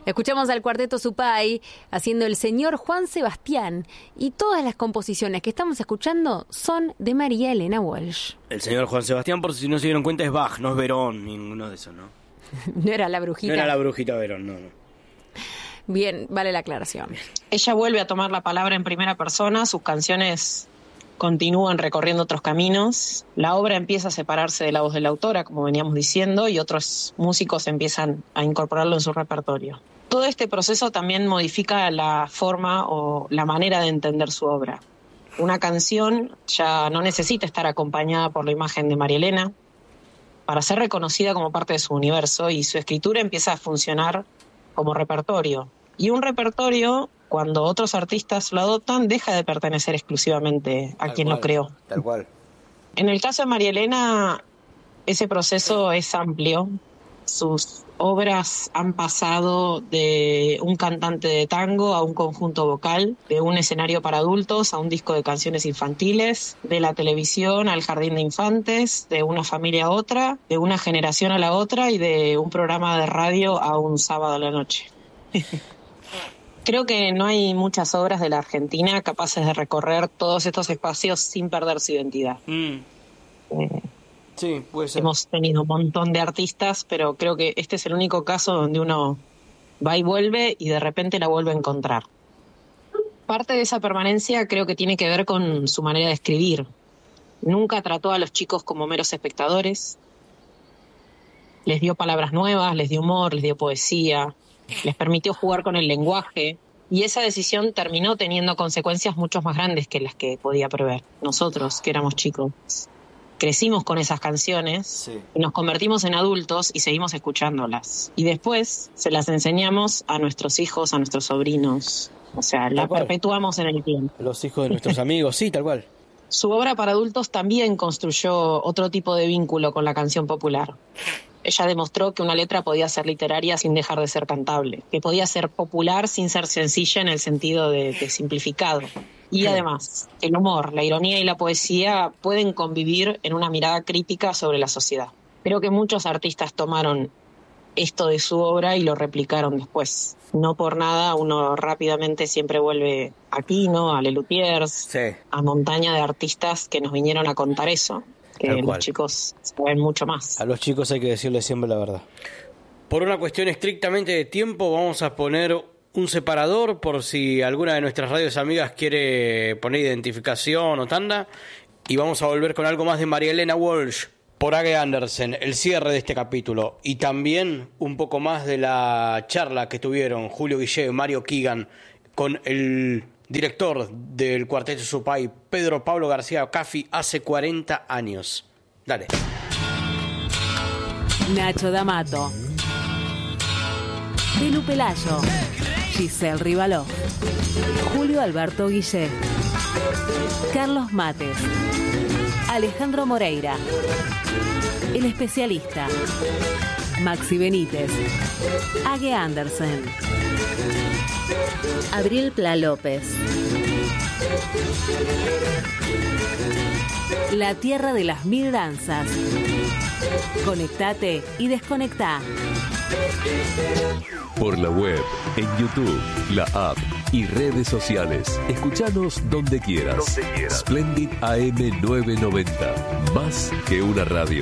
Escuchamos al Cuarteto Supay haciendo El Señor Juan Sebastián, y todas las composiciones que estamos escuchando son de María Elena Walsh. El Señor Juan Sebastián, por si no se dieron cuenta, es Bach, no es Verón, ninguno de esos, ¿no? No era la brujita. No era la brujita Verón, no. Bien, vale la aclaración. Ella vuelve a tomar la palabra en primera persona, sus canciones continúan recorriendo otros caminos, la obra empieza a separarse de la voz de la autora, como veníamos diciendo, y otros músicos empiezan a incorporarlo en su repertorio. Todo este proceso también modifica la forma o la manera de entender su obra. Una canción ya no necesita estar acompañada por la imagen de María Elena para ser reconocida como parte de su universo, y su escritura empieza a funcionar como repertorio. Y un repertorio, cuando otros artistas lo adoptan, deja de pertenecer exclusivamente a quien lo creó. Tal cual. En el caso de María Elena, ese proceso es amplio. Sus obras han pasado de un cantante de tango a un conjunto vocal, de un escenario para adultos a un disco de canciones infantiles, de la televisión al jardín de infantes, de una familia a otra, de una generación a la otra y de un programa de radio a un sábado a la noche. Creo que no hay muchas obras de la Argentina capaces de recorrer todos estos espacios sin perder su identidad. Sí, puede ser. Hemos tenido un montón de artistas, pero creo que este es el único caso donde uno va y vuelve y de repente la vuelve a encontrar. Parte de esa permanencia creo que tiene que ver con su manera de escribir. Nunca trató a los chicos como meros espectadores. Les dio palabras nuevas, les dio humor, les dio poesía, les permitió jugar con el lenguaje, y esa decisión terminó teniendo consecuencias mucho más grandes que las que podía prever. Nosotros, que éramos chicos, crecimos con esas canciones, sí, y nos convertimos en adultos y seguimos escuchándolas. Y después se las enseñamos a nuestros hijos, a nuestros sobrinos. O sea, la perpetuamos en el tiempo. Los hijos de nuestros amigos, sí, tal cual. Su obra para adultos también construyó otro tipo de vínculo con la canción popular. Ella demostró que una letra podía ser literaria sin dejar de ser cantable, que podía ser popular sin ser sencilla en el sentido de simplificado. Y además, el humor, la ironía y la poesía pueden convivir en una mirada crítica sobre la sociedad. Creo que muchos artistas tomaron esto de su obra y lo replicaron después. No por nada uno rápidamente siempre vuelve aquí, ¿no? A Lelutiers, sí, a montaña de artistas que nos vinieron a contar eso, que los chicos saben mucho más. A los chicos hay que decirles siempre la verdad. Por una cuestión estrictamente de tiempo, vamos a poner un separador por si alguna de nuestras radios amigas quiere poner identificación o tanda, y vamos a volver con algo más de María Elena Walsh por Age Andersen, el cierre de este capítulo, y también un poco más de la charla que tuvieron Julio Guillé y Mario Keegan con el director del Cuarteto Supay, Pedro Pablo García Caffi, hace 40 años. Dale. Nacho D'Amato, Belu Pelayo, Giselle Rivaló, Julio Alberto Guillé, Carlos Mates, Alejandro Moreira, El Especialista, Maxi Benítez, Age Andersen, Abril Pla López, La Tierra de las Mil Danzas. Conectate y desconectá. Por la web, en YouTube, la app y redes sociales. Escuchanos donde quieras. Splendid AM 990. Más que una radio.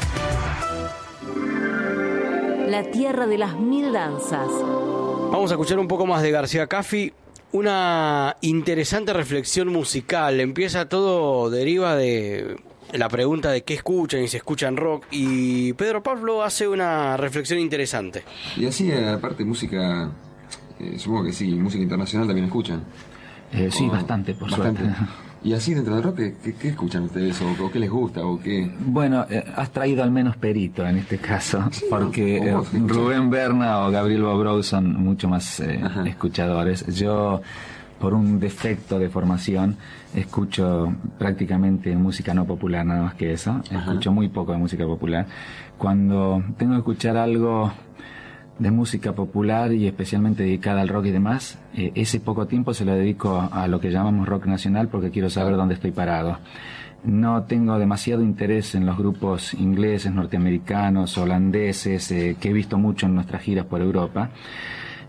La Tierra de las Mil Danzas. Vamos a escuchar un poco más de García Caffi. Una interesante reflexión musical. Empieza todo, deriva de la pregunta de qué escuchan y si escuchan rock, y Pedro Pablo hace una reflexión interesante. Y así, aparte música, supongo que sí, música internacional también escuchan. Sí, bastante, por suerte. Y así dentro del rock, ¿qué escuchan ustedes? ¿O qué les gusta? ¿O qué? Bueno, has traído al menos perito en este caso, sí, porque Rubén Berna o Gabriel Bobrov son mucho más escuchadores. Yo, por un defecto de formación, escucho prácticamente música no popular, nada más que eso. Escucho muy poco de música popular. Cuando tengo que escuchar algo de música popular y especialmente dedicada al rock y demás, ese poco tiempo se lo dedico a lo que llamamos rock nacional, porque quiero saber dónde estoy parado. No tengo demasiado interés en los grupos ingleses, norteamericanos, holandeses, que he visto mucho en nuestras giras por Europa.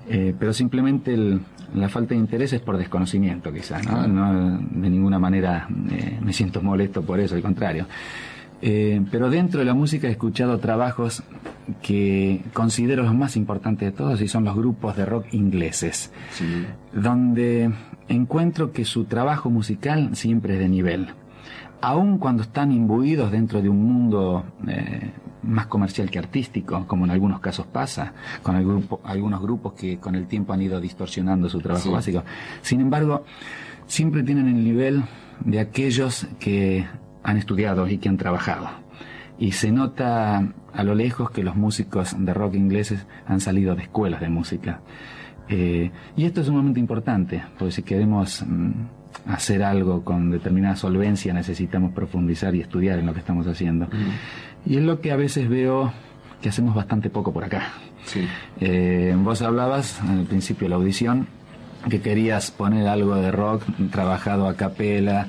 pero simplemente la falta de interés es por desconocimiento, quizás, ¿no? No, de ninguna manera me siento molesto por eso, al contrario. Pero dentro de la música he escuchado trabajos que considero los más importantes de todos, y son los grupos de rock ingleses, sí, donde encuentro que su trabajo musical siempre es de nivel, aun cuando están imbuidos dentro de un mundo más comercial que artístico, como en algunos casos pasa con algunos grupos que con el tiempo han ido distorsionando su trabajo, sí, básico. Sin embargo, siempre tienen el nivel de aquellos que han estudiado y que han trabajado, y se nota a lo lejos que los músicos de rock ingleses han salido de escuelas de música, y esto es sumamente importante, porque si queremos hacer algo con determinada solvencia necesitamos profundizar y estudiar en lo que estamos haciendo, y es lo que a veces veo que hacemos bastante poco por acá. Sí. Vos hablabas al principio de la audición que querías poner algo de rock trabajado a capela,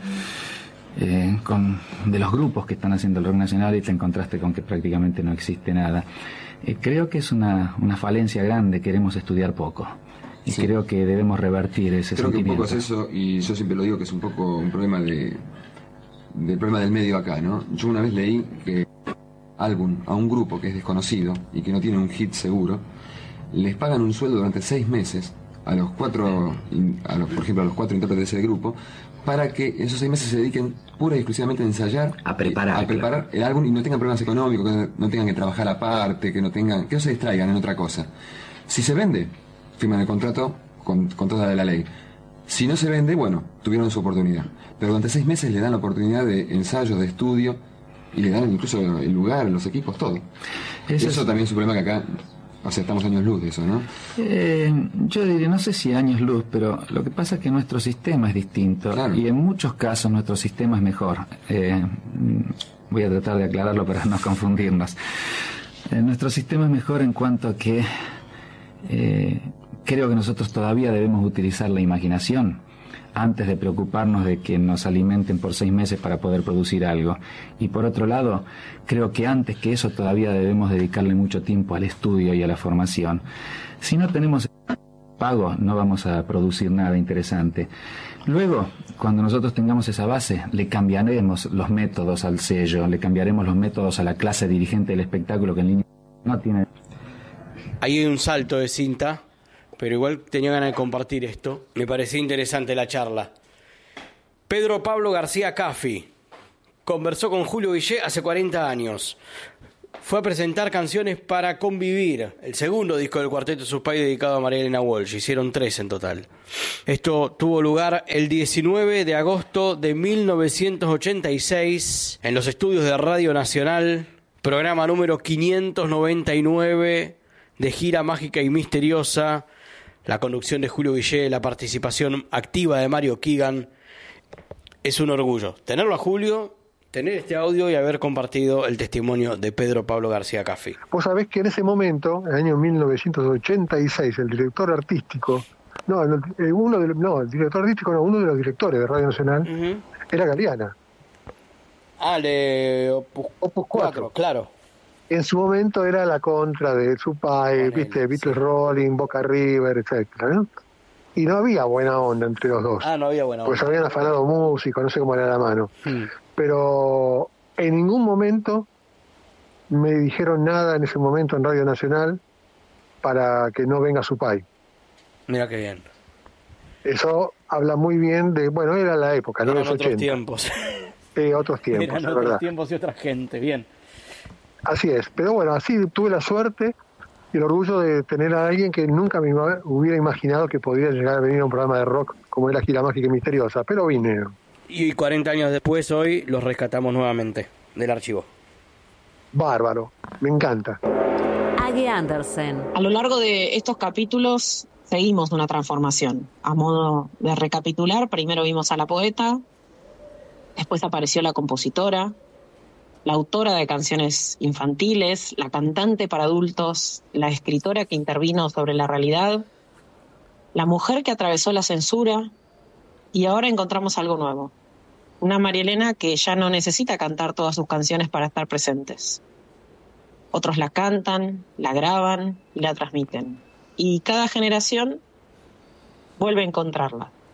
de los grupos que están haciendo el rock nacional, y te encontraste con que prácticamente no existe nada. Creo que es una falencia grande, queremos estudiar poco, y sí, creo que debemos revertir ese sentimiento. Creo que un poco es eso, y yo siempre lo digo que es un poco un problema del problema del medio acá, ¿no? Yo una vez leí que a un grupo que es desconocido y que no tiene un hit seguro, les pagan un sueldo durante 6 meses por ejemplo, a los 4 intérpretes del grupo, para que esos 6 meses se dediquen pura y exclusivamente a ensayar, a preparar el álbum, y no tengan problemas económicos, que no tengan que trabajar aparte, que no se distraigan en otra cosa. Si se vende, firman el contrato con toda la ley. Si no se vende, bueno, tuvieron su oportunidad. Pero durante 6 meses le dan la oportunidad de ensayo, de estudio, y le dan incluso el lugar, los equipos, todo. Eso también es un problema que acá... O sea, estamos años luz de eso, ¿no? Yo diría, no sé si años luz, pero lo que pasa es que nuestro sistema es distinto, claro, y en muchos casos nuestro sistema es mejor. Voy a tratar de aclararlo para no confundirnos. Nuestro sistema es mejor en cuanto a que creo que nosotros todavía debemos utilizar la imaginación antes de preocuparnos de que nos alimenten por 6 meses para poder producir algo. Y por otro lado, creo que antes que eso todavía debemos dedicarle mucho tiempo al estudio y a la formación. Si no tenemos pago, no vamos a producir nada interesante. Luego, cuando nosotros tengamos esa base, le cambiaremos los métodos al sello, le cambiaremos los métodos a la clase dirigente del espectáculo, que en línea no tiene... Ahí hay un salto de cinta, pero igual tenía ganas de compartir esto. Me parecía interesante la charla. Pedro Pablo García Caffi conversó con Julio Guillé hace 40 años. Fue a presentar Canciones para Convivir, el segundo disco del Cuarteto Suspay dedicado a María Elena Walsh. Hicieron 3 en total. Esto tuvo lugar el 19 de agosto de 1986 en los estudios de Radio Nacional, programa número 599 de Gira Mágica y Misteriosa. La conducción de Julio Guillé, la participación activa de Mario Keegan. Es un orgullo tenerlo a Julio, tener este audio y haber compartido el testimonio de Pedro Pablo García Caffi. Vos sabés que en ese momento, en el año 1986, el director artístico, uno de los directores de Radio Nacional, era Galeana. De Opus 4, claro. En su momento era la contra de Supai, Beatles Rolling, Boca River, etcétera, ¿no? Y no había buena onda entre los dos. No había buena onda. Pues habían afanado músicos, no sé cómo era la mano. Pero en ningún momento me dijeron nada en ese momento en Radio Nacional para que no venga Supai. Mira qué bien. Eso habla muy bien de, era la época, ¿no? Eran otros tiempos. Otros tiempos, Eran otros verdad. Tiempos y otra gente, bien. Así es, pero bueno, así tuve la suerte y el orgullo de tener a alguien que nunca me hubiera imaginado que podía llegar a venir a un programa de rock como era Gira Mágica y Misteriosa, pero vine. Y 40 años después, hoy, los rescatamos nuevamente del archivo. Bárbaro, me encanta. Age Andersen. A lo largo de estos capítulos seguimos una transformación. A modo de recapitular, primero vimos a la poeta, después apareció la compositora, la autora de canciones infantiles, la cantante para adultos, la escritora que intervino sobre la realidad, la mujer que atravesó la censura, y ahora encontramos algo nuevo. Una María Elena que ya no necesita cantar todas sus canciones para estar presentes. Otros la cantan, la graban y la transmiten. y cada generación vuelve a encontrarla.